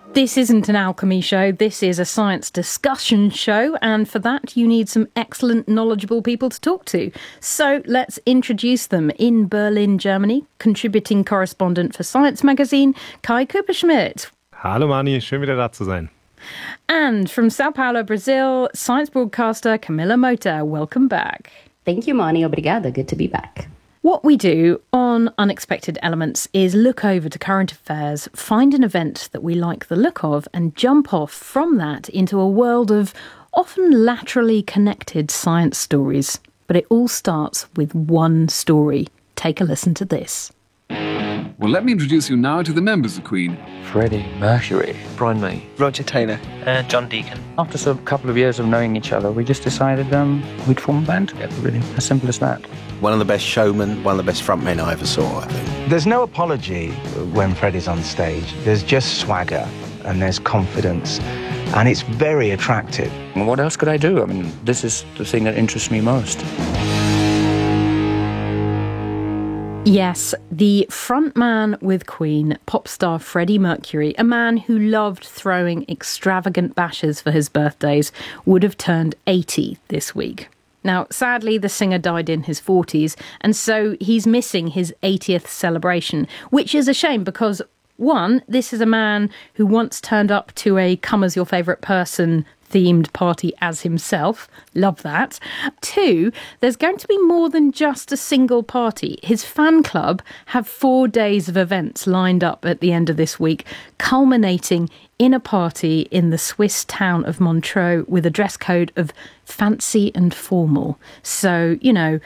This isn't an alchemy show, this is a science discussion show, and for that you need some excellent, knowledgeable people to talk to. So let's introduce them. In Berlin, Germany, contributing correspondent for Science Magazine, Kai Kupperschmidt. Hallo Mani, schön wieder da zu sein. And from Sao Paulo, Brazil, science broadcaster Camila Mota. Welcome back. Thank you, Mani. Obrigada. Good to be back. What we do on Unexpected Elements is look over to current affairs, find an event that we like the look of, and jump off from that into a world of often laterally connected science stories. But it all starts with one story. Take a listen to this. Well, let me introduce you now to the members of Queen. Freddie Mercury, Brian May, Roger Taylor, John Deacon. After a couple of years of knowing each other, we just decided we'd form a band together, really. As simple as that. one of the best showmen, one of the best frontmen I ever saw, I think. There's no apology when Freddie's on stage. There's just swagger and there's confidence, and it's very attractive. Well, what else could I do? I mean, this is the thing that interests me most. Yes, the frontman with Queen, pop star Freddie Mercury, a man who loved throwing extravagant bashes for his birthdays, would have turned 80 this week. Now, sadly, the singer died in his 40s, and so he's missing his 80th celebration, which is a shame because, one, this is a man who once turned up to a come as your favourite person themed party as himself. Love that. Two, there's going to be more than just a single party. His fan club have 4 days of events lined up at the end of this week, culminating in a party in the Swiss town of Montreux with a dress code of fancy and formal. So, you know,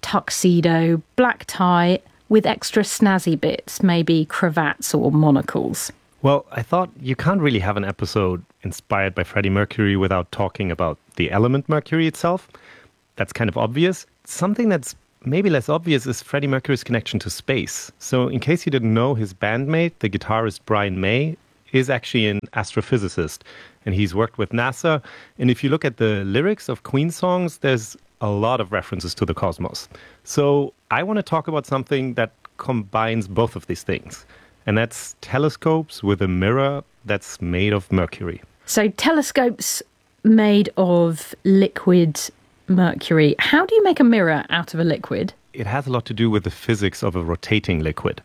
tuxedo, black tie with extra snazzy bits, maybe cravats or monocles. Well, I thought you can't really have an episode inspired by Freddie Mercury without talking about the element mercury itself. That's kind of obvious. Something that's maybe less obvious is Freddie Mercury's connection to space. So in case you didn't know, his bandmate, the guitarist Brian May, is actually an astrophysicist, and he's worked with NASA. And if you look at the lyrics of Queen songs, there's a lot of references to the cosmos. So I want to talk about something that combines both of these things. And that's telescopes with a mirror that's made of mercury. So telescopes made of liquid mercury. How do you make a mirror out of a liquid? It has a lot to do with the physics of a rotating liquid.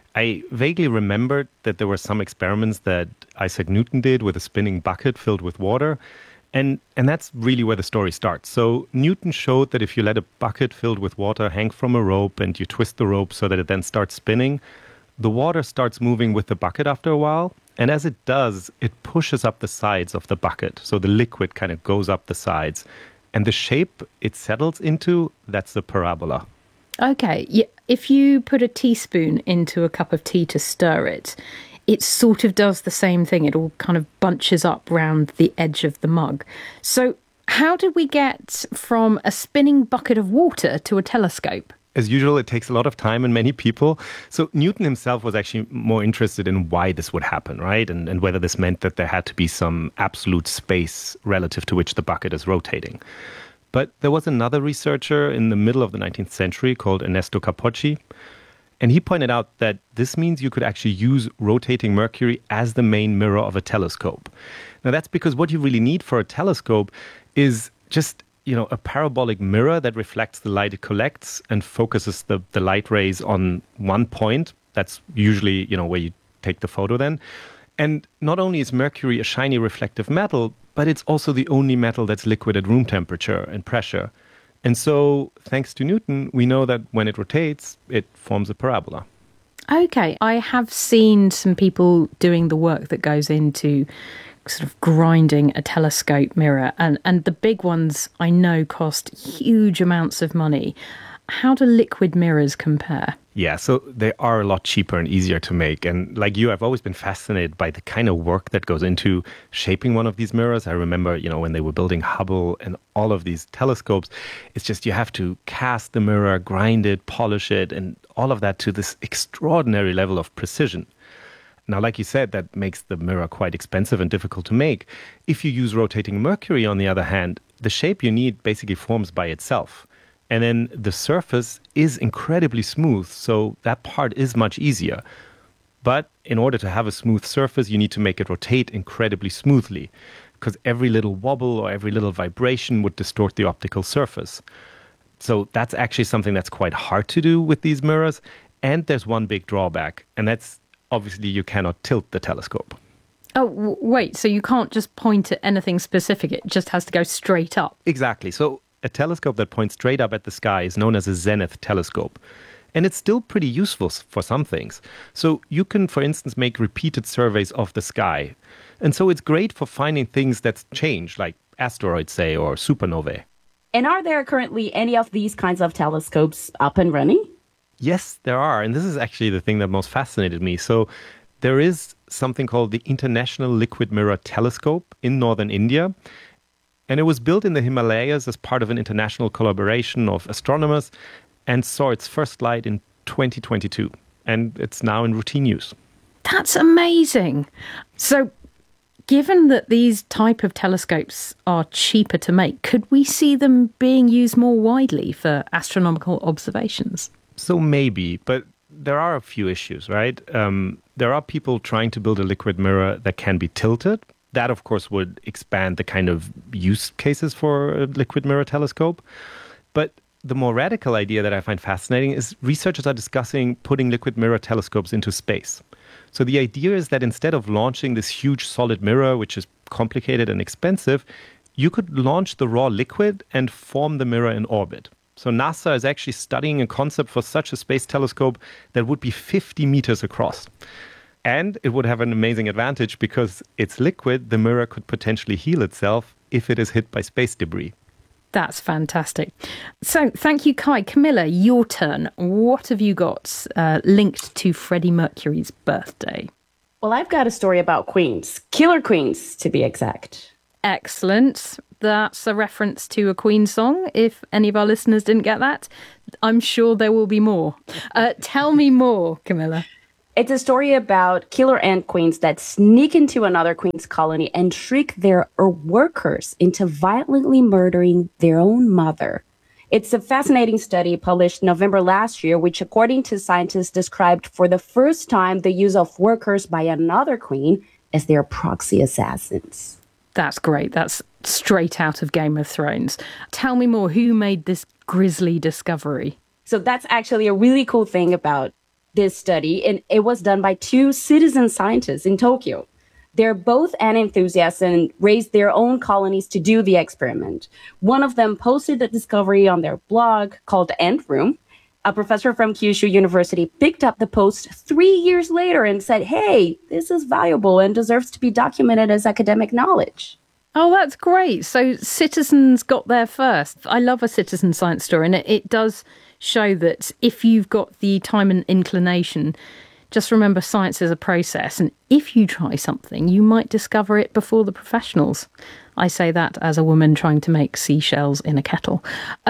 I vaguely remembered that there were some experiments that Isaac Newton did with a spinning bucket filled with water. And that's really where the story starts. So Newton showed that if you let a bucket filled with water hang from a rope and you twist the rope so that it then starts spinning, the water starts moving with the bucket after a while, and as it does, it pushes up the sides of the bucket. So the liquid kind of goes up the sides, and the shape it settles into, that's the parabola. Okay, if you put a teaspoon into a cup of tea to stir it, it sort of does the same thing. It all kind of bunches up round the edge of the mug. So how did we get from a spinning bucket of water to a telescope? As usual, it takes a lot of time and many people. So Newton himself was actually more interested in why this would happen, right? And whether this meant that there had to be some absolute space relative to which the bucket is rotating. But there was another researcher in the middle of the 19th century called Ernesto Capocci. And he pointed out that this means you could actually use rotating mercury as the main mirror of a telescope. Now, that's because what you really need for a telescope is just a parabolic mirror that reflects the light it collects and focuses the light rays on one point. That's usually, where you take the photo then. And not only is mercury a shiny reflective metal, but it's also the only metal that's liquid at room temperature and pressure. And so, thanks to Newton, we know that when it rotates, it forms a parabola. Okay, I have seen some people doing the work that goes into sort of grinding a telescope mirror, and the big ones I know cost huge amounts of money. How do liquid mirrors compare? Yeah, so they are a lot cheaper and easier to make. And like you, I've always been fascinated by the kind of work that goes into shaping one of these mirrors. I remember, when they were building Hubble and all of these telescopes, it's just you have to cast the mirror, grind it, polish it, and all of that to this extraordinary level of precision. Now, like you said, that makes the mirror quite expensive and difficult to make. If you use rotating mercury, on the other hand, the shape you need basically forms by itself. And then the surface is incredibly smooth, so that part is much easier. But in order to have a smooth surface, you need to make it rotate incredibly smoothly, because every little wobble or every little vibration would distort the optical surface. So that's actually something that's quite hard to do with these mirrors. And there's one big drawback, and that's obviously you cannot tilt the telescope. Oh, wait, so you can't just point at anything specific, it just has to go straight up? Exactly. So a telescope that points straight up at the sky is known as a zenith telescope. And it's still pretty useful for some things. So you can, for instance, make repeated surveys of the sky. And so it's great for finding things that change, like asteroids, say, or supernovae. And are there currently any of these kinds of telescopes up and running? Yes, there are. And this is actually the thing that most fascinated me. So there is something called the International Liquid Mirror Telescope in northern India. And it was built in the Himalayas as part of an international collaboration of astronomers and saw its first light in 2022. And it's now in routine use. That's amazing. So, given that these type of telescopes are cheaper to make, could we see them being used more widely for astronomical observations? So maybe, but there are a few issues, right? There are people trying to build a liquid mirror that can be tilted. That, of course, would expand the kind of use cases for a liquid mirror telescope. But the more radical idea that I find fascinating is researchers are discussing putting liquid mirror telescopes into space. So the idea is that instead of launching this huge solid mirror, which is complicated and expensive, you could launch the raw liquid and form the mirror in orbit. So NASA is actually studying a concept for such a space telescope that would be 50 meters across. And it would have an amazing advantage because it's liquid, the mirror could potentially heal itself if it is hit by space debris. That's fantastic. So thank you, Kai. Camilla, your turn. What have you got linked to Freddie Mercury's birthday? Well, I've got a story about queens. Killer queens, to be exact. Excellent. That's a reference to a Queen song. If any of our listeners didn't get that, I'm sure there will be more. Tell me more, Camilla. It's a story about killer ant queens that sneak into another queen's colony and trick their workers into violently murdering their own mother. It's a fascinating study published November last year, which, according to scientists, described for the first time the use of workers by another queen as their proxy assassins. That's great. That's straight out of Game of Thrones. Tell me more. Who made this grisly discovery? So that's actually a really cool thing about this study, and it was done by two citizen scientists in Tokyo. They're both ant enthusiasts and raised their own colonies to do the experiment. One of them posted the discovery on their blog called Ant Room. A professor from Kyushu University picked up the post 3 years later and said, hey, this is valuable and deserves to be documented as academic knowledge. Oh, that's great. So citizens got there first. I love a citizen science story, and it does show that if you've got the time and inclination, just remember science is a process. And if you try something, you might discover it before the professionals. I say that as a woman trying to make seashells in a kettle.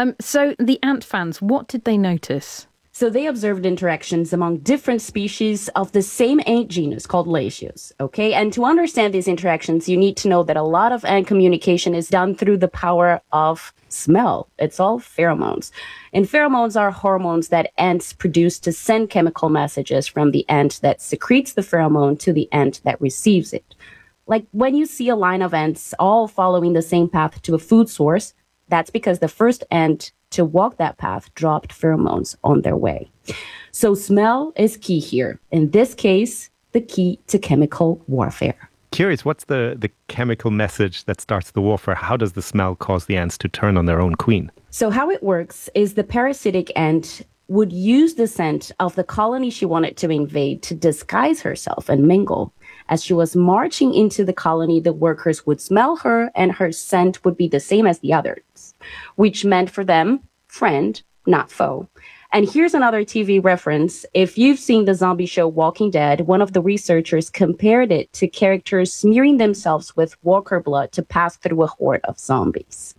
So the ant fans, what did they notice? So they observed interactions among different species of the same ant genus called Lasius, okay? And to understand these interactions, you need to know that a lot of ant communication is done through the power of smell. It's all pheromones. And pheromones are hormones that ants produce to send chemical messages from the ant that secretes the pheromone to the ant that receives it. Like when you see a line of ants all following the same path to a food source, that's because the first ant to walk that path dropped pheromones on their way. So smell is key here. In this case, the key to chemical warfare. Curious, what's the chemical message that starts the warfare? How does the smell cause the ants to turn on their own queen? So how it works is the parasitic ant would use the scent of the colony she wanted to invade to disguise herself and mingle. As she was marching into the colony, the workers would smell her and her scent would be the same as the others, which meant for them, friend, not foe. And here's another TV reference. If you've seen the zombie show Walking Dead, one of the researchers compared it to characters smearing themselves with walker blood to pass through a horde of zombies.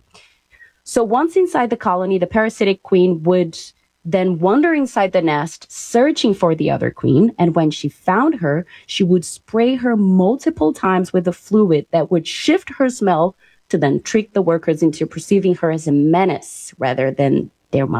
So once inside the colony, the parasitic queen would then wander inside the nest, searching for the other queen. And when she found her, she would spray her multiple times with a fluid that would shift her smell to then trick the workers into perceiving her as a menace rather than their mother.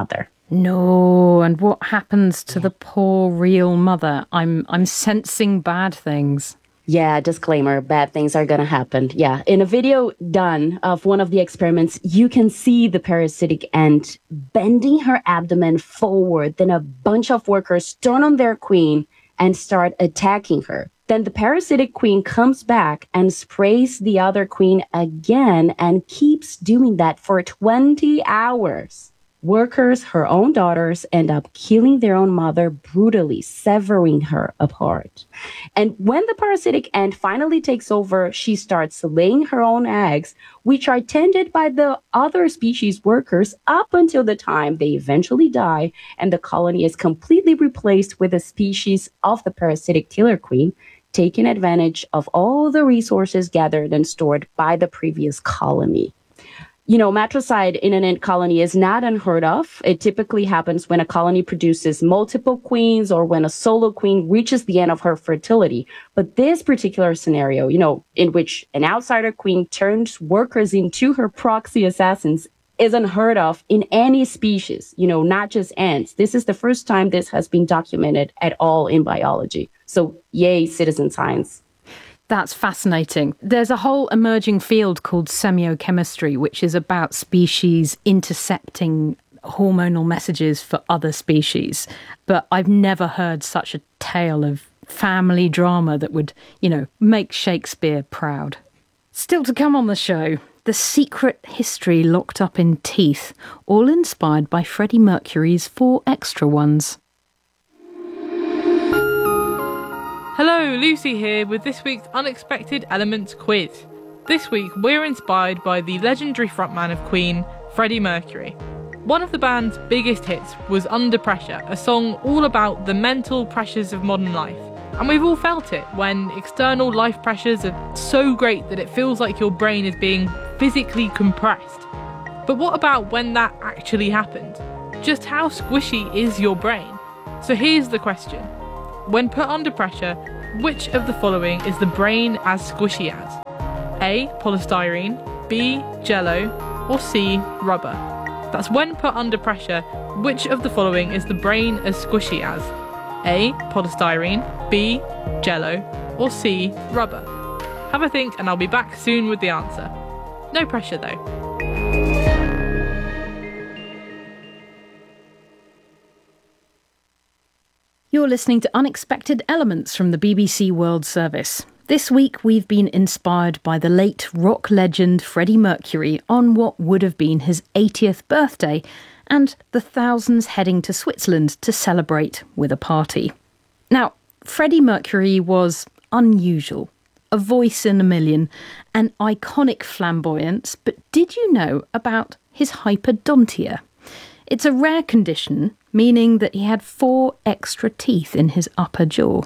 No, and what happens to the poor real mother? I'm sensing bad things. Yeah, disclaimer, bad things are going to happen. Yeah, in a video done of one of the experiments, you can see the parasitic ant bending her abdomen forward. Then a bunch of workers turn on their queen and start attacking her. Then the parasitic queen comes back and sprays the other queen again and keeps doing that for 20 hours. Workers, her own daughters, end up killing their own mother brutally, severing her apart. And when the parasitic ant finally takes over, she starts laying her own eggs, which are tended by the other species workers up until the time they eventually die and the colony is completely replaced with a species of the parasitic killer queen, taking advantage of all the resources gathered and stored by the previous colony. You know, matricide in an ant colony is not unheard of. It typically happens when a colony produces multiple queens or when a solo queen reaches the end of her fertility. But this particular scenario, you know, in which an outsider queen turns workers into her proxy assassins, is unheard of in any species, you know, not just ants. This is the first time this has been documented at all in biology. So yay, citizen science. That's fascinating. There's a whole emerging field called semiochemistry, which is about species intercepting hormonal messages for other species. But I've never heard such a tale of family drama that would, you know, make Shakespeare proud. Still to come on the show, the secret history locked up in teeth, all inspired by Freddie Mercury's 4 Extra Ones. Hello, Lucy here with this week's Unexpected Elements quiz. This week we're inspired by the legendary frontman of Queen, Freddie Mercury. One of the band's biggest hits was Under Pressure, a song all about the mental pressures of modern life. And we've all felt it when external life pressures are so great that it feels like your brain is being physically compressed. But what about when that actually happened? Just how squishy is your brain? So here's the question. When put under pressure, which of the following is the brain as squishy as? A. Polystyrene, B. Jello, or C. Rubber? That's when put under pressure, which of the following is the brain as squishy as? A. Polystyrene, B. Jello, or C. Rubber? Have a think and I'll be back soon with the answer. No pressure though. You're listening to Unexpected Elements from the BBC World Service. This week we've been inspired by the late rock legend Freddie Mercury on what would have been his 80th birthday and the thousands heading to Switzerland to celebrate with a party. Now, Freddie Mercury was unusual, a voice in a million, an iconic flamboyance, but did you know about his hypodontia? It's a rare condition, meaning that he had 4 extra teeth in his upper jaw.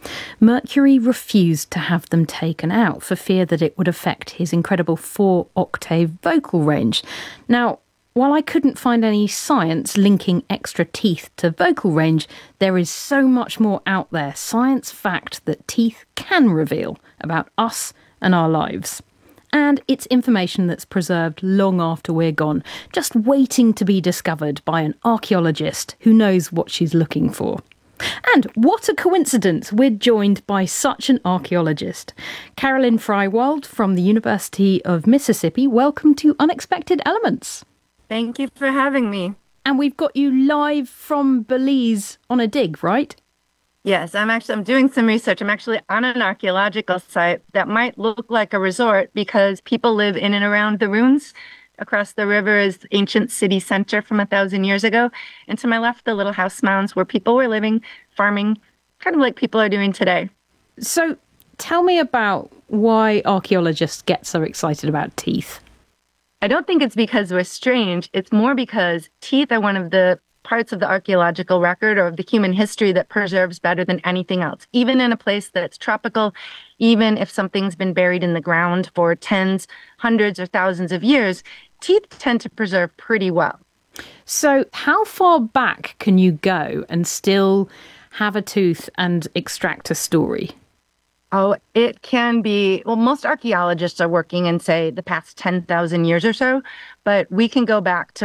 Mercury refused to have them taken out for fear that it would affect his incredible 4-octave vocal range. Now, while I couldn't find any science linking extra teeth to vocal range, there is so much more out there, science fact that teeth can reveal about us and our lives. And it's information that's preserved long after we're gone, just waiting to be discovered by an archaeologist who knows what she's looking for. And what a coincidence, we're joined by such an archaeologist. Carolyn Frywald from the University of Mississippi, welcome to Unexpected Elements. Thank you for having me. And we've got you live from Belize on a dig, right? Yes, I'm doing some research. I'm actually on an archaeological site that might look like a resort because people live in and around the ruins. Across the river is the ancient city center from 1,000 years ago. And to my left, the little house mounds where people were living, farming, kind of like people are doing today. So tell me about why archaeologists get so excited about teeth. I don't think it's because we're strange. It's more because teeth are one of the parts of the archaeological record or of the human history that preserves better than anything else. Even in a place that's tropical, even if something's been buried in the ground for tens, hundreds, or thousands of years, teeth tend to preserve pretty well. So how far back can you go and still have a tooth and extract a story? Oh, it can be, well, most archaeologists are working in, say, the past 10,000 years or so, but we can go back to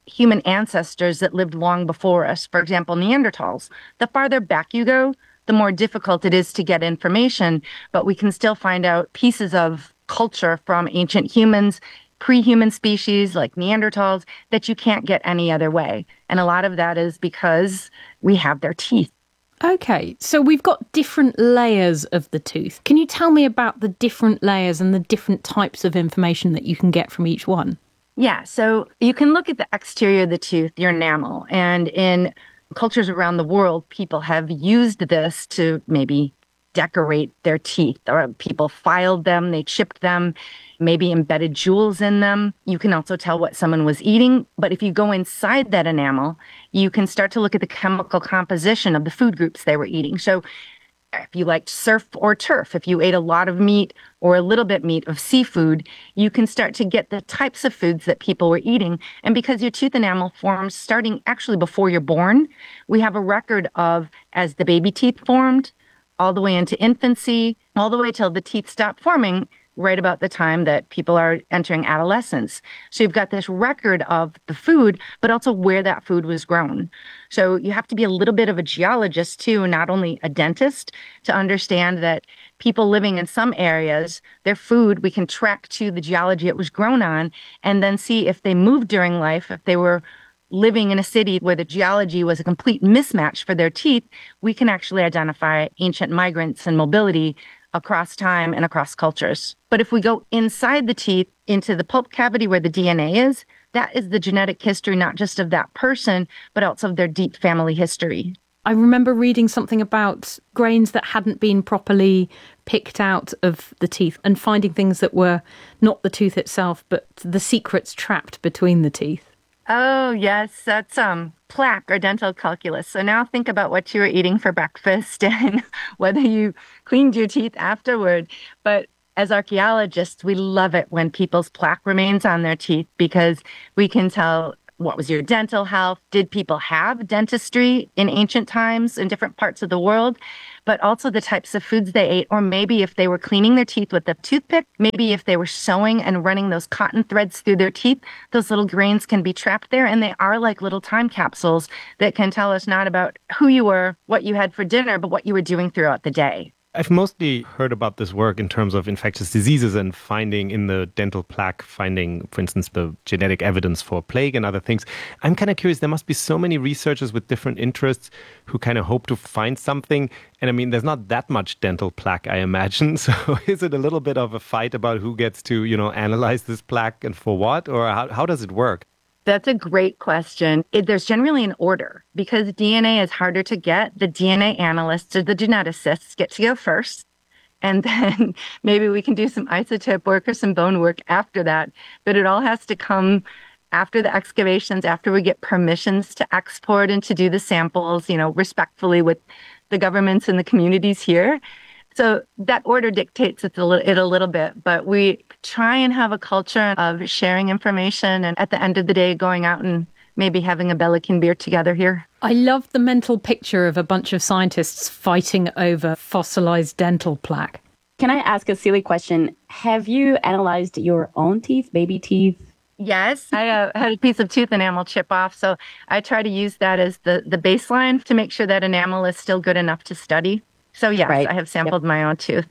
human ancestors that lived long before us, for example, Neanderthals. The farther back you go, the more difficult it is to get information, but we can still find out pieces of culture from ancient humans, pre-human species like Neanderthals that you can't get any other way. And a lot of that is because we have their teeth. Okay, so we've got different layers of the tooth. Can you tell me about the different layers and the different types of information that you can get from each one? Yeah, so you can look at the exterior of the tooth, your enamel, and in cultures around the world, people have used this to maybe decorate their teeth, or people filed them, they chipped them, maybe embedded jewels in them. You can also tell what someone was eating. But if you go inside that enamel, you can start to look at the chemical composition of the food groups they were eating. So if you liked surf or turf, if you ate a lot of meat or a little bit meat of seafood, you can start to get the types of foods that people were eating. And because your tooth enamel forms starting actually before you're born, we have a record of as the baby teeth formed, all the way into infancy, all the way till the teeth stop forming right about the time that people are entering adolescence. So you've got this record of the food, but also where that food was grown. So you have to be a little bit of a geologist too, not only a dentist, to understand that people living in some areas, their food, we can track to the geology it was grown on, and then see if they moved during life, if they were living in a city where the geology was a complete mismatch for their teeth, we can actually identify ancient migrants and mobility across time and across cultures. But if we go inside the teeth, into the pulp cavity where the DNA is, that is the genetic history, not just of that person, but also of their deep family history. I remember reading something about grains that hadn't been properly picked out of the teeth and finding things that were not the tooth itself, but the secrets trapped between the teeth. Oh, yes, that's plaque or dental calculus. So now think about what you were eating for breakfast and whether you cleaned your teeth afterward. But as archaeologists, we love it when people's plaque remains on their teeth because we can tell what was your dental health? Did people have dentistry in ancient times in different parts of the world? But also the types of foods they ate, or maybe if they were cleaning their teeth with a toothpick, maybe if they were sewing and running those cotton threads through their teeth, those little grains can be trapped there. And they are like little time capsules that can tell us not about who you were, what you had for dinner, but what you were doing throughout the day. I've mostly heard about this work in terms of infectious diseases and finding in the dental plaque, finding, for instance, the genetic evidence for plague and other things. I'm kind of curious, there must be so many researchers with different interests who kind of hope to find something. And I mean, there's not that much dental plaque, I imagine. So is it a little bit of a fight about who gets to, analyze this plaque and for what? Or how does it work? That's a great question. There's generally an order because DNA is harder to get. The DNA analysts or the geneticists get to go first. And then maybe we can do some isotope work or some bone work after that. But it all has to come after the excavations, after we get permissions to export and to do the samples, respectfully with the governments and the communities here. So that order dictates it a little bit, but we try and have a culture of sharing information and at the end of the day going out and maybe having a Belikin beer together here. I love the mental picture of a bunch of scientists fighting over fossilized dental plaque. Can I ask a silly question? Have you analyzed your own teeth, baby teeth? Yes, I had a piece of tooth enamel chip off, so I try to use that as the baseline to make sure that enamel is still good enough to study. So yes, right. I have sampled my own tooth.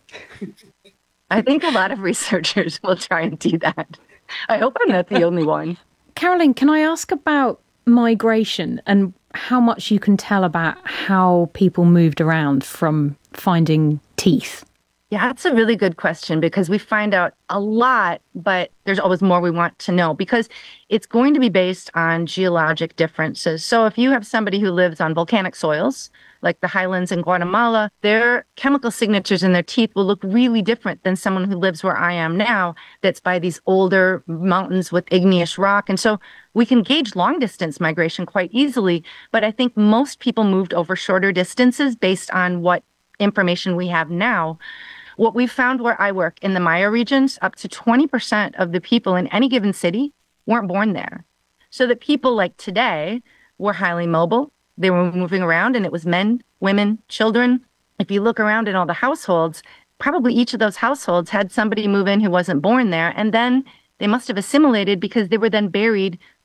I think a lot of researchers will try and do that. I hope I'm not the only one. Carolyn, can I ask about migration and how much you can tell about how people moved around from finding teeth? Yeah, that's a really good question because we find out a lot, but there's always more we want to know because it's going to be based on geologic differences. So if you have somebody who lives on volcanic soils, like the highlands in Guatemala, their chemical signatures in their teeth will look really different than someone who lives where I am now that's by these older mountains with igneous rock. And so we can gauge long distance migration quite easily, but I think most people moved over shorter distances based on what information we have now. What we've found where I work in the Maya regions, up to 20% of the people in any given city weren't born there. So that people like today were highly mobile. They were moving around and it was men, women, children. If you look around in all the households, probably each of those households had somebody move in who wasn't born there. And then they must have assimilated because they were then buried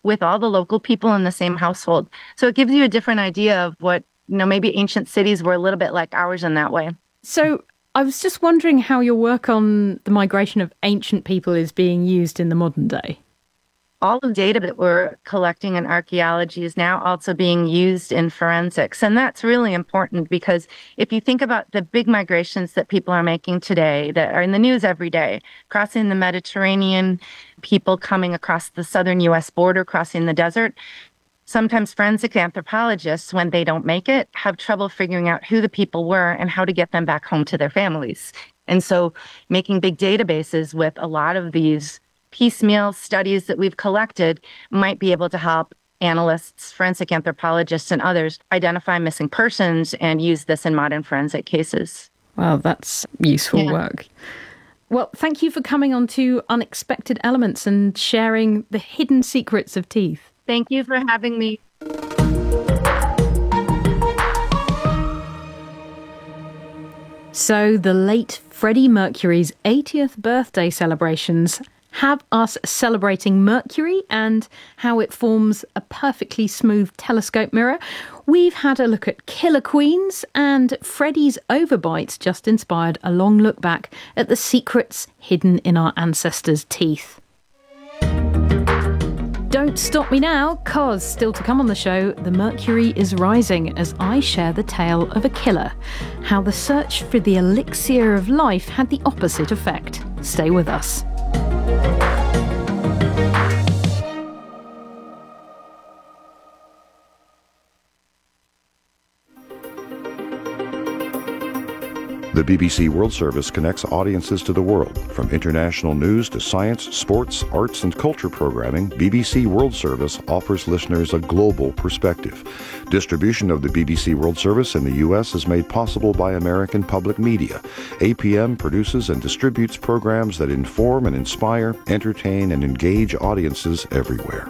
with all the local people in the same household. So it gives you a different idea of what, maybe ancient cities were a little bit like ours in that way. So I was just wondering how your work on the migration of ancient people is being used in the modern day. All the data that we're collecting in archaeology is now also being used in forensics. And that's really important because if you think about the big migrations that people are making today that are in the news every day, crossing the Mediterranean, people coming across the southern U.S. border, crossing the desert, sometimes forensic anthropologists, when they don't make it, have trouble figuring out who the people were and how to get them back home to their families. And so making big databases with a lot of these piecemeal studies that we've collected might be able to help analysts, forensic anthropologists, and others identify missing persons and use this in modern forensic cases. Wow, that's useful work. Well, thank you for coming on to Unexpected Elements and sharing the hidden secrets of teeth. Thank you for having me. So the late Freddie Mercury's 80th birthday celebrations have us celebrating Mercury and how it forms a perfectly smooth telescope mirror. We've had a look at killer queens, and Freddie's overbite just inspired a long look back at the secrets hidden in our ancestors' teeth. Don't stop me now, cause still to come on the show, the mercury is rising as I share the tale of a killer. How the search for the elixir of life had the opposite effect. Stay with us. The BBC World Service connects audiences to the world. From international news to science, sports, arts, and culture programming, BBC World Service offers listeners a global perspective. Distribution of the BBC World Service in the U.S. is made possible by American Public Media. APM produces and distributes programs that inform and inspire, entertain, and engage audiences everywhere.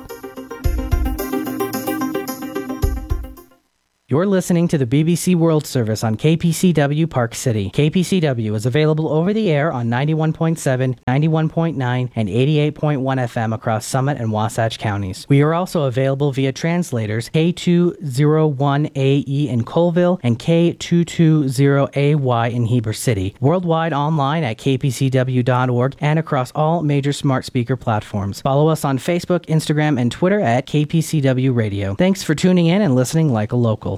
You're listening to the BBC World Service on KPCW Park City. KPCW is available over the air on 91.7, 91.9, and 88.1 FM across Summit and Wasatch counties. We are also available via translators K201AE in Colville and K220AY in Heber City. Worldwide online at kpcw.org and across all major smart speaker platforms. Follow us on Facebook, Instagram, and Twitter at KPCW Radio. Thanks for tuning in and listening like a local.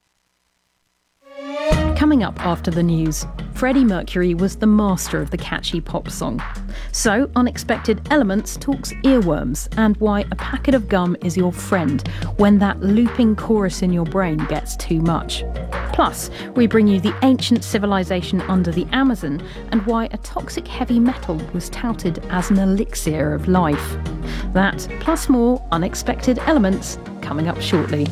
Coming up after the news, Freddie Mercury was the master of the catchy pop song. So, Unexpected Elements talks earworms and why a packet of gum is your friend when that looping chorus in your brain gets too much. Plus, we bring you the ancient civilization under the Amazon and why a toxic heavy metal was touted as an elixir of life. That, plus more Unexpected Elements, coming up shortly.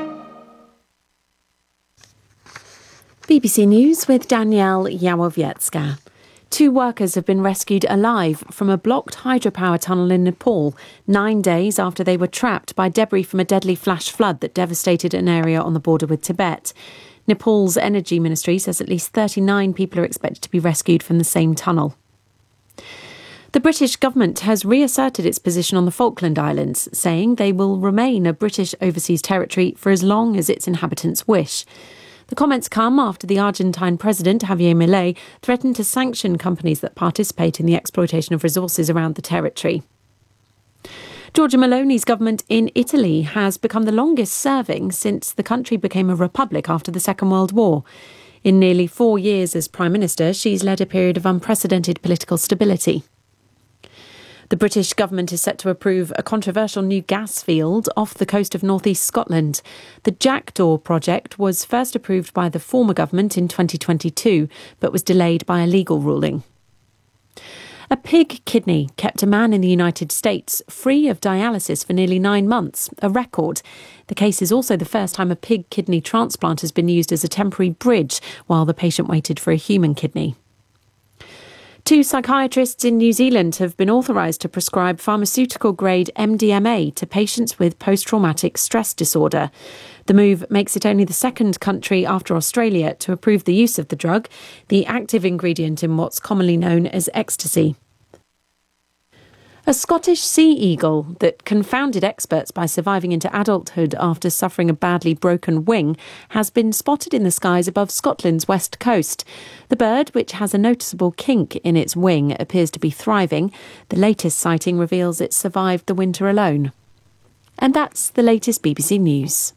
BBC News with Danielle Yawowiecka. 2 workers have been rescued alive from a blocked hydropower tunnel in Nepal 9 days after they were trapped by debris from a deadly flash flood that devastated an area on the border with Tibet. Nepal's energy ministry says at least 39 people are expected to be rescued from the same tunnel. The British government has reasserted its position on the Falkland Islands, saying they will remain a British overseas territory for as long as its inhabitants wish. The comments come after the Argentine president, Javier Milei, threatened to sanction companies that participate in the exploitation of resources around the territory. Giorgia Meloni's government in Italy has become the longest serving since the country became a republic after the Second World War. In nearly 4 years as Prime Minister, she's led a period of unprecedented political stability. The British government is set to approve a controversial new gas field off the coast of northeast Scotland. The Jackdaw project was first approved by the former government in 2022, but was delayed by a legal ruling. A pig kidney kept a man in the United States free of dialysis for nearly 9 months, a record. The case is also the first time a pig kidney transplant has been used as a temporary bridge while the patient waited for a human kidney. 2 psychiatrists in New Zealand have been authorised to prescribe pharmaceutical-grade MDMA to patients with post-traumatic stress disorder. The move makes it only the second country after Australia to approve the use of the drug, the active ingredient in what's commonly known as ecstasy. A Scottish sea eagle that confounded experts by surviving into adulthood after suffering a badly broken wing has been spotted in the skies above Scotland's west coast. The bird, which has a noticeable kink in its wing, appears to be thriving. The latest sighting reveals it survived the winter alone. And that's the latest BBC News.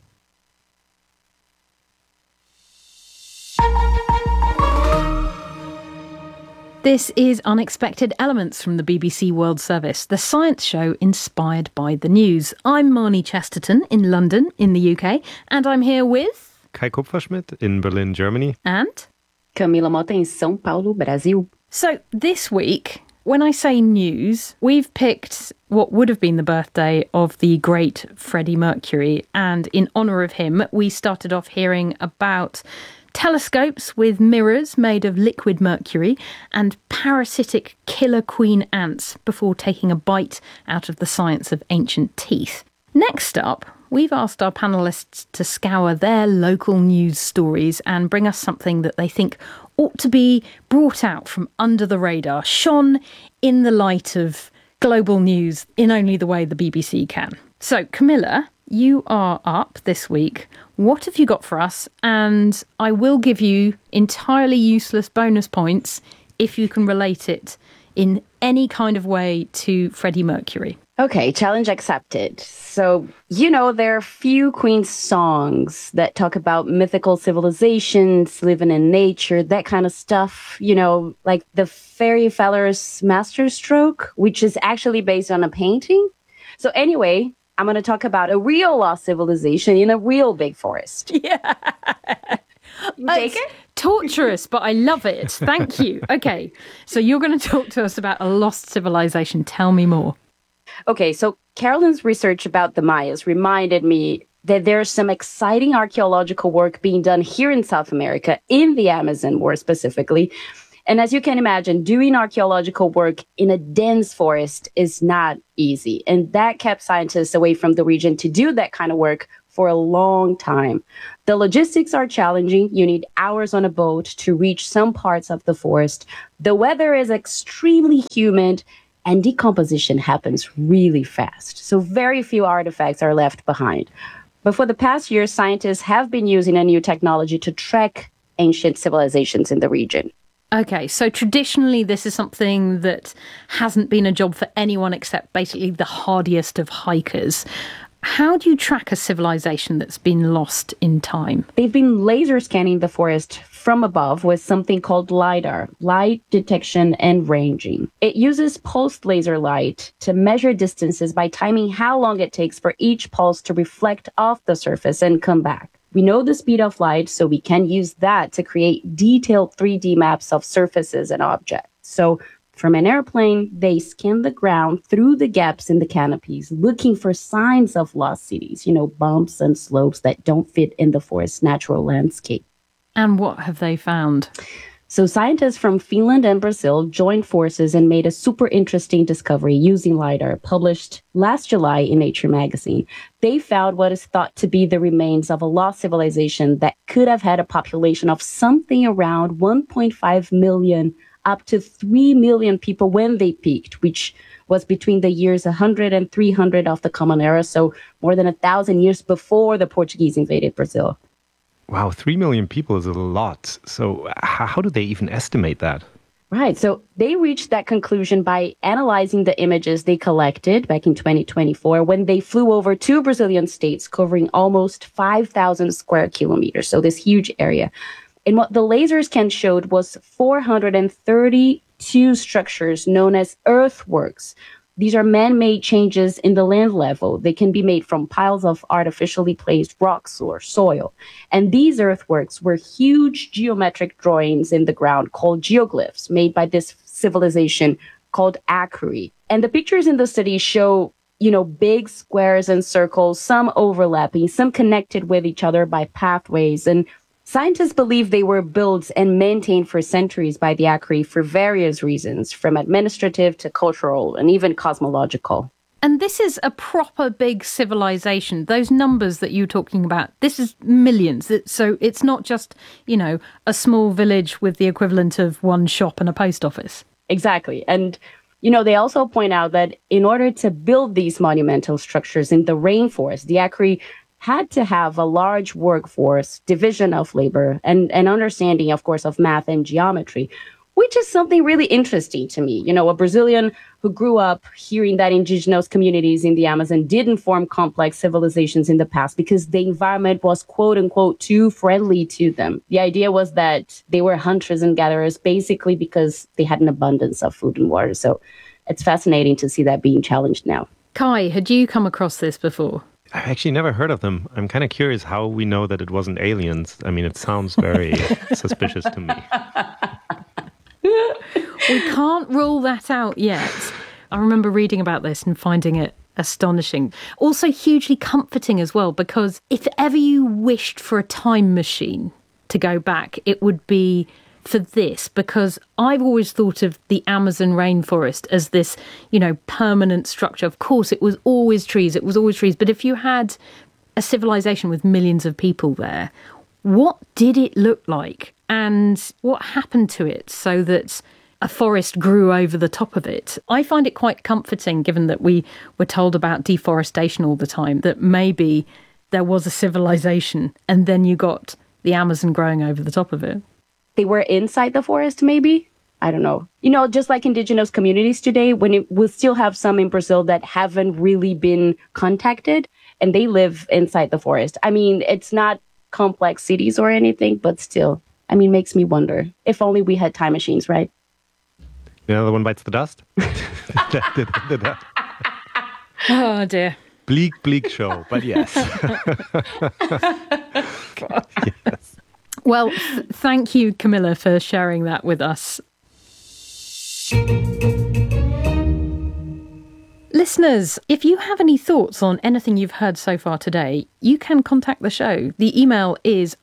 This is Unexpected Elements from the BBC World Service, the science show inspired by the news. I'm Marnie Chesterton in London, in the UK, and I'm here with... Kai Kupferschmidt in Berlin, Germany. And... Camila Mota in São Paulo, Brasil. So this week, when I say news, we've picked what would have been the birthday of the great Freddie Mercury, and in honour of him, we started off hearing about telescopes with mirrors made of liquid mercury and parasitic killer queen ants before taking a bite out of the science of ancient teeth. Next up, we've asked our panellists to scour their local news stories and bring us something that they think ought to be brought out from under the radar, shone in the light of global news in only the way the BBC can. So, Camilla, you are up this week. What have you got for us? And I will give you entirely useless bonus points if you can relate it in any kind of way to Freddie Mercury. Okay, challenge accepted. So, there are few Queen songs that talk about mythical civilizations, living in nature, that kind of stuff, like the Fairy Feller's Masterstroke, which is actually based on a painting. So anyway, I'm going to talk about a real lost civilization in a real big forest. Yeah. You take it? Torturous, but I love it. Thank you. Okay, so you're going to talk to us about a lost civilization. Tell me more. Okay, so Carolyn's research about the Mayas reminded me that there's some exciting archaeological work being done here in South America, in the Amazon more specifically. And as you can imagine, doing archaeological work in a dense forest is not easy. And that kept scientists away from the region to do that kind of work for a long time. The logistics are challenging. You need hours on a boat to reach some parts of the forest. The weather is extremely humid, and decomposition happens really fast. So very few artifacts are left behind. But for the past year, scientists have been using a new technology to track ancient civilizations in the region. Okay, so traditionally this is something that hasn't been a job for anyone except basically the hardiest of hikers. How do you track a civilization that's been lost in time? They've been laser scanning the forest from above with something called LiDAR, light detection and ranging. It uses pulsed laser light to measure distances by timing how long it takes for each pulse to reflect off the surface and come back. We know the speed of light, so we can use that to create detailed 3D maps of surfaces and objects. So from an airplane, they scan the ground through the gaps in the canopies, looking for signs of lost cities, bumps and slopes that don't fit in the forest's natural landscape. And what have they found? So scientists from Finland and Brazil joined forces and made a super interesting discovery using LiDAR, published last July in Nature magazine. They found what is thought to be the remains of a lost civilization that could have had a population of something around 1.5 million up to 3 million people when they peaked, which was between the years 100 and 300 of the Common Era, so more than 1,000 years before the Portuguese invaded Brazil. Wow, 3 million people is a lot. So how do they even estimate that? Right. So they reached that conclusion by analyzing the images they collected back in 2024 when they flew over 2 Brazilian states covering almost 5,000 square kilometers. So this huge area. And what the laser scan showed was 432 structures known as earthworks. These are man-made changes in the land level. They can be made from piles of artificially placed rocks or soil. And these earthworks were huge geometric drawings in the ground called geoglyphs made by this civilization called Acre. And the pictures in the study show, big squares and circles, some overlapping, some connected with each other by pathways. And scientists believe they were built and maintained for centuries by the Acre for various reasons, from administrative to cultural and even cosmological. And this is a proper big civilization. Those numbers that you're talking about, this is millions. So it's not just, a small village with the equivalent of one shop and a post office. Exactly. And They also point out that in order to build these monumental structures in the rainforest, the Acri had to have a large workforce, division of labor, and an understanding, of course, of math and geometry, which is something really interesting to me. A Brazilian who grew up hearing that indigenous communities in the Amazon didn't form complex civilizations in the past because the environment was, quote unquote, too friendly to them. The idea was that they were hunters and gatherers basically because they had an abundance of food and water. So it's fascinating to see that being challenged now. Kai, had you come across this before? I've actually never heard of them. I'm kind of curious how we know that it wasn't aliens. I mean, it sounds very suspicious to me. We can't rule that out yet. I remember reading about this and finding it astonishing. Also hugely comforting as well, because if ever you wished for a time machine to go back, it would be for this, because I've always thought of the Amazon rainforest as this, permanent structure. Of course, it was always trees. But if you had a civilization with millions of people there, what did it look like? And what happened to it so that a forest grew over the top of it? I find it quite comforting, given that we were told about deforestation all the time, that maybe there was a civilization and then you got the Amazon growing over the top of it. They were inside the forest, maybe? I don't know. Just like indigenous communities today, we still have some in Brazil that haven't really been contacted, and they live inside the forest. I mean, it's not complex cities or anything, but still, makes me wonder. If only we had time machines, right? The other one bites the dust. Oh, dear. Bleak show, but yes. Yes. Well, thank you, Camilla, for sharing that with us. Listeners, if you have any thoughts on anything you've heard so far today, you can contact the show. The email is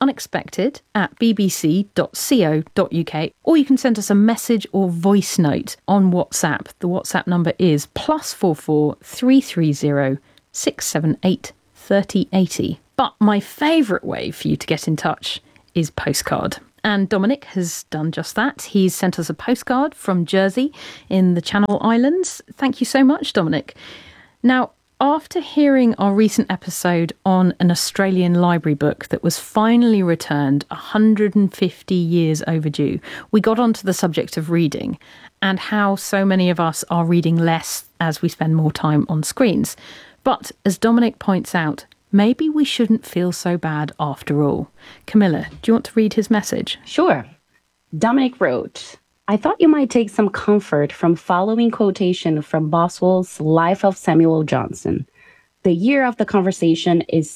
unexpected@bbc.co.uk, or you can send us a message or voice note on WhatsApp. The WhatsApp number is +44 330 678 3080. But my favourite way for you to get in touch is postcard. And Dominic has done just that. He's sent us a postcard from Jersey in the Channel Islands. Thank you so much, Dominic. Now, after hearing our recent episode on an Australian library book that was finally returned 150 years overdue, we got onto the subject of reading and how so many of us are reading less as we spend more time on screens. But as Dominic points out, maybe we shouldn't feel so bad after all. Camilla, do you want to read his message? Sure. Dominic wrote, I thought you might take some comfort from following quotation from Boswell's Life of Samuel Johnson. The year of the conversation is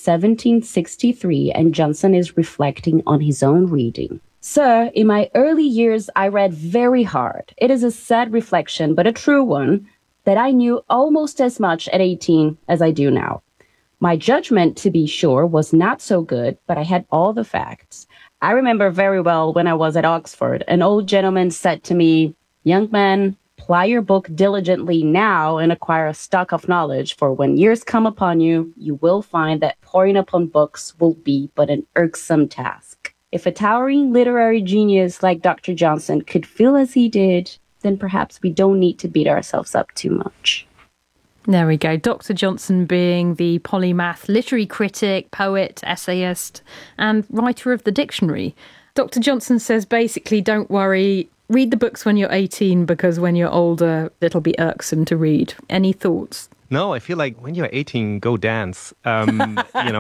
1763, and Johnson is reflecting on his own reading. Sir, in my early years, I read very hard. It is a sad reflection, but a true one, that I knew almost as much at 18 as I do now. My judgment, to be sure, was not so good, but I had all the facts. I remember very well when I was at Oxford, an old gentleman said to me, young man, ply your book diligently now and acquire a stock of knowledge, for when years come upon you, you will find that poring upon books will be but an irksome task. If a towering literary genius like Dr. Johnson could feel as he did, then perhaps we don't need to beat ourselves up too much. There we go. Dr. Johnson being the polymath, literary critic, poet, essayist, and writer of the dictionary. Dr. Johnson says basically, don't worry, read the books when you're 18 because when you're older, it'll be irksome to read. Any thoughts? No, I feel like when you're 18, go dance. When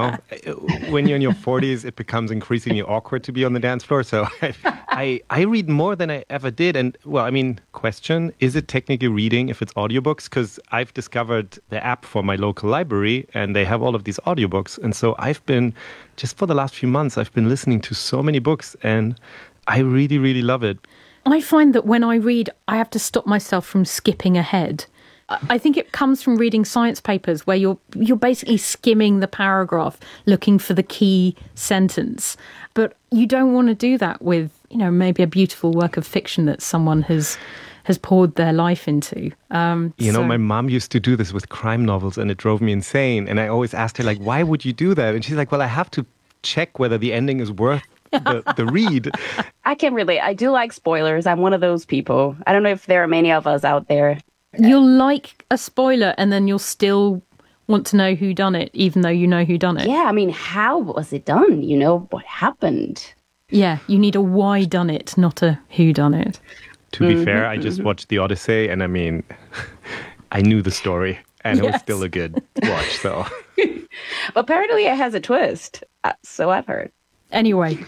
you're in your 40s, it becomes increasingly awkward to be on the dance floor. So I read more than I ever did. And, question, is it technically reading if it's audiobooks? Because I've discovered the app for my local library and they have all of these audiobooks. And so I've been, just for the last few months, I've been listening to so many books and I really, really love it. I find that when I read, I have to stop myself from skipping ahead. I think it comes from reading science papers where you're basically skimming the paragraph, looking for the key sentence. But you don't want to do that with, maybe a beautiful work of fiction that someone has poured their life into. My mom used to do this with crime novels and it drove me insane. And I always asked her, why would you do that? And she's like, well, I have to check whether the ending is worth the read. I can relate. I do like spoilers. I'm one of those people. I don't know if there are many of us out there. You'll like a spoiler and then you'll still want to know who done it, even though you know who done it. Yeah, I mean, how was it done? You know, what happened? Yeah, you need a why done it, not a who done it. To be fair, I just watched The Odyssey, and I mean, I knew the story, and it was still a good watch, so. But apparently it has a twist, so I've heard. Anyway,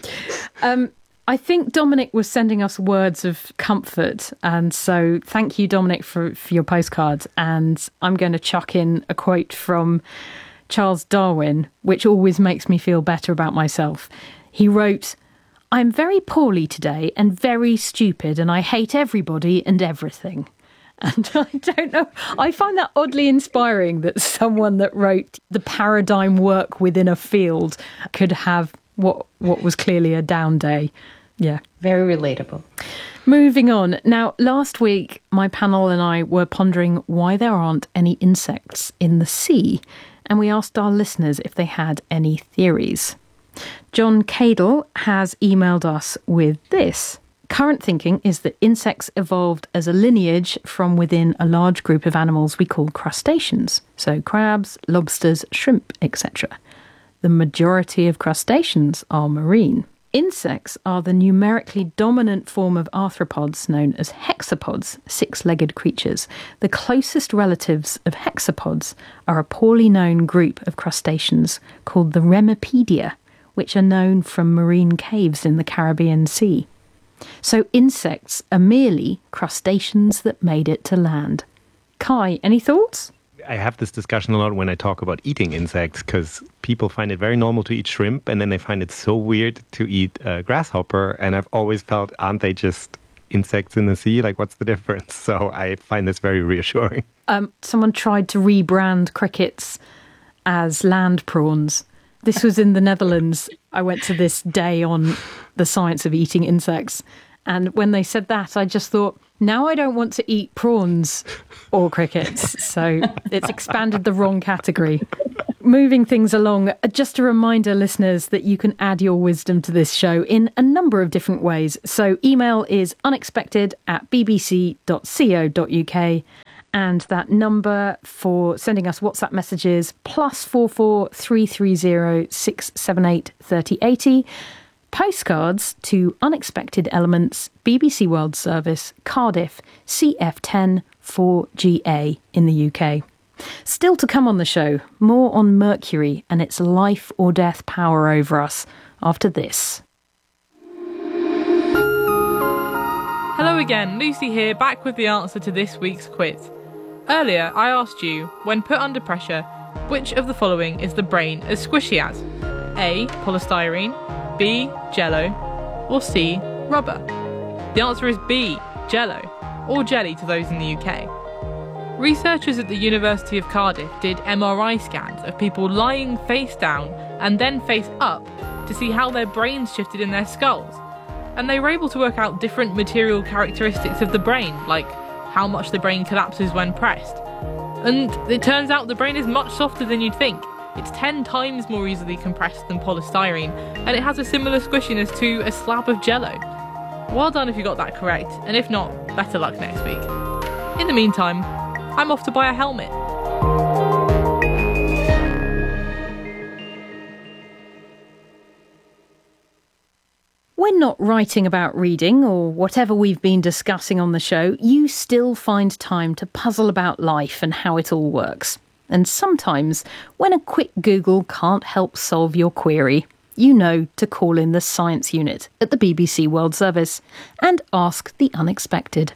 I think Dominic was sending us words of comfort, and so thank you, Dominic, for your postcards. And I'm going to chuck in a quote from Charles Darwin, which always makes me feel better about myself. He wrote, "I'm very poorly today and very stupid, and I hate everybody and everything." And I don't know, I find that oddly inspiring that someone that wrote the paradigm work within a field could have what was clearly a down day. Yeah. Very relatable. Moving on. Now, last week, my panel and I were pondering why there aren't any insects in the sea, and we asked our listeners if they had any theories. John Cadle has emailed us with this. Current thinking is that insects evolved as a lineage from within a large group of animals we call crustaceans, so crabs, lobsters, shrimp, etc. The majority of crustaceans are marine. Insects are the numerically dominant form of arthropods known as hexapods, six-legged creatures. The closest relatives of hexapods are a poorly known group of crustaceans called the Remipedia, which are known from marine caves in the Caribbean Sea. So insects are merely crustaceans that made it to land. Kai, any thoughts? I have this discussion a lot when I talk about eating insects, because people find it very normal to eat shrimp, and then they find it so weird to eat a grasshopper. And I've always felt, aren't they just insects in the sea? Like, what's the difference? So I find this very reassuring. Someone tried to rebrand crickets as land prawns. This was in the Netherlands. I went to this day on the science of eating insects. And when they said that, I just thought, now I don't want to eat prawns or crickets. So it's expanded the wrong category. Moving things along, just a reminder, listeners, that you can add your wisdom to this show in a number of different ways. So email is unexpected@bbc.co.uk. And that number for sending us WhatsApp messages, +44 330 678 3080. Postcards to Unexpected Elements, BBC World Service, Cardiff, CF10 4GA in the UK. Still to come on the show, more on Mercury and its life or death power over us after this. Hello again, Lucy here, back with the answer to this week's quiz. Earlier, I asked you, when put under pressure, which of the following is the brain as squishy as? A. Polystyrene, B. Jello, or C. Rubber? The answer is B. Jello, or jelly to those in the UK. Researchers at the University of Cardiff did MRI scans of people lying face down and then face up to see how their brains shifted in their skulls. And they were able to work out different material characteristics of the brain, like how much the brain collapses when pressed. And it turns out the brain is much softer than you'd think. It's 10 times more easily compressed than polystyrene, and it has a similar squishiness to a slab of jello. Well done if you got that correct, and if not, better luck next week. In the meantime, I'm off to buy a helmet. When not writing about reading or whatever we've been discussing on the show, you still find time to puzzle about life and how it all works. And sometimes, when a quick Google can't help solve your query, you know to call in the science unit at the BBC World Service and ask the unexpected.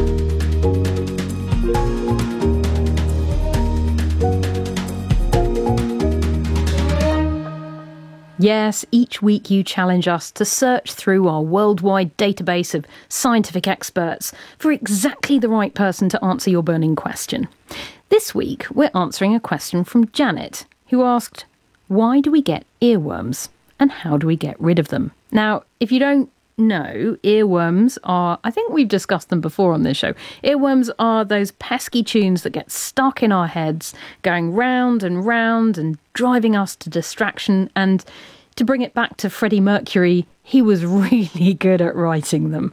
Yes, each week you challenge us to search through our worldwide database of scientific experts for exactly the right person to answer your burning question. This week, we're answering a question from Janet, who asked, why do we get earworms and how do we get rid of them? Now, if you don't know, earworms are, I think we've discussed them before on this show. Earworms are those pesky tunes that get stuck in our heads, going round and driving us to distraction. And to bring it back to Freddie Mercury, he was really good at writing them.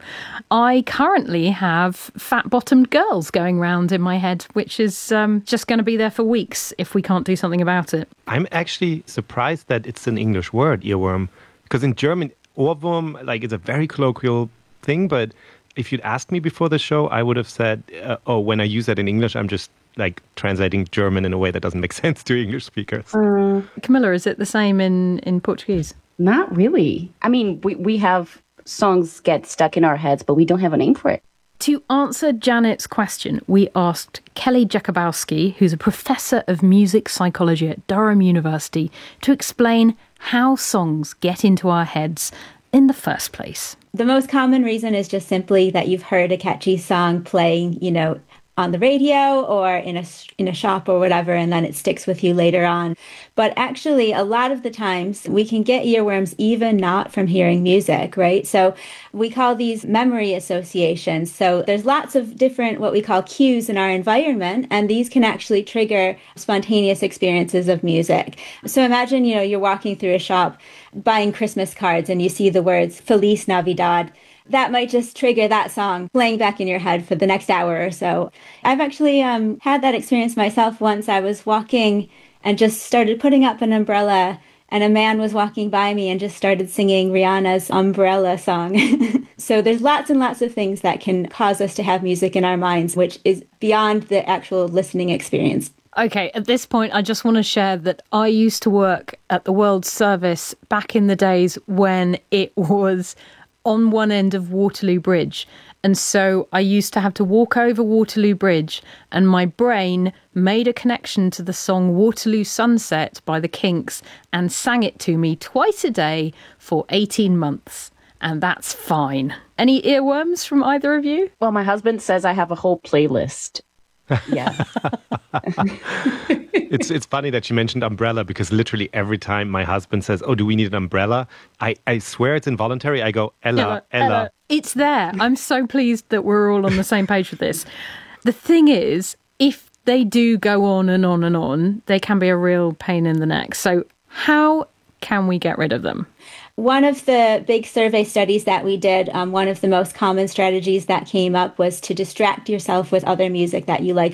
I currently have fat-bottomed girls going round in my head, which is just going to be there for weeks if we can't do something about it. I'm actually surprised that it's an English word, earworm, because in German, Ohrwurm, like, it's a very colloquial thing, but if you'd asked me before the show, I would have said, when I use that in English, I'm just like translating German in a way that doesn't make sense to English speakers. Camilla, is it the same in Portuguese? Not really. I mean, we have songs get stuck in our heads, but we don't have a name for it. To answer Janet's question, we asked Kelly Jakubowski, who's a professor of music psychology at Durham University, to explain how songs get into our heads in the first place. The most common reason is just simply that you've heard a catchy song playing, on the radio or in a shop or whatever, and then it sticks with you later on. But actually, a lot of the times we can get earworms even not from hearing music, right? So we call these memory associations. So there's lots of different what we call cues in our environment, and these can actually trigger spontaneous experiences of music. So imagine, you're walking through a shop buying Christmas cards and you see the words Feliz Navidad. That might just trigger that song playing back in your head for the next hour or so. I've actually had that experience myself once. I was walking and just started putting up an umbrella, and a man was walking by me and just started singing Rihanna's Umbrella song. So there's lots and lots of things that can cause us to have music in our minds, which is beyond the actual listening experience. Okay, at this point, I just want to share that I used to work at the World Service back in the days when it was on one end of Waterloo Bridge. And so I used to have to walk over Waterloo Bridge, and my brain made a connection to the song Waterloo Sunset by the Kinks and sang it to me twice a day for 18 months. And that's fine. Any earworms from either of you? Well, my husband says I have a whole playlist. Yeah. It's funny that you mentioned umbrella, because literally every time my husband says, "Oh, do we need an umbrella?" I swear it's involuntary. I go, Ella. It's there. I'm so pleased that we're all on the same page with this. The thing is, if they do go on and on and on, they can be a real pain in the neck. So how can we get rid of them? One of the big survey studies that we did, one of the most common strategies that came up was to distract yourself with other music that you like